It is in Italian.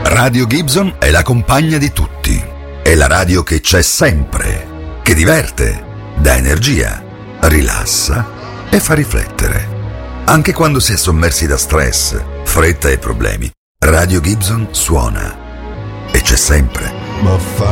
Radio Gibson è la compagna di tutti. È la radio che c'è sempre, che diverte, dà energia, rilassa e fa riflettere. Anche quando si è sommersi da stress, fretta e problemi, Radio Gibson suona e c'è sempre.